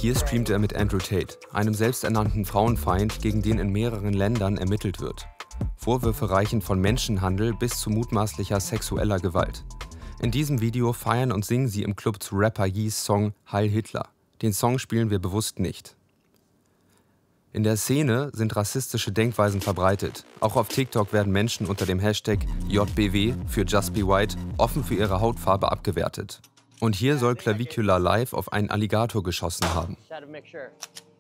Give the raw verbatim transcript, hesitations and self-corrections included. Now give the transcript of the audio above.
Hier streamt er mit Andrew Tate, einem selbsternannten Frauenfeind, gegen den in mehreren Ländern ermittelt wird. Vorwürfe reichen von Menschenhandel bis zu mutmaßlicher sexueller Gewalt. In diesem Video feiern und singen sie im Club zu Rapper Ye's Song Heil Hitler. Den Song spielen wir bewusst nicht. In der Szene sind rassistische Denkweisen verbreitet. Auch auf TikTok werden Menschen unter dem Hashtag J B W für Just Be White offen für ihre Hautfarbe abgewertet. Und hier soll Clavicula Live auf einen Alligator geschossen haben.